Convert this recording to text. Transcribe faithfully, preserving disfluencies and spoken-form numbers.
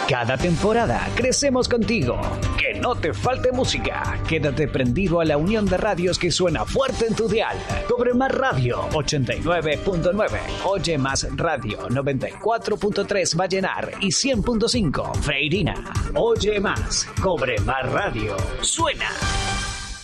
Cada temporada crecemos contigo. Que no te falte música. Quédate prendido a la unión de radios que suena fuerte en tu dial. Cobre Más Radio ochenta y nueve punto nueve, Oye Más Radio noventa y cuatro punto tres Vallenar y cien punto cinco Freirina. Oye Más, Cobre Más Radio. Suena.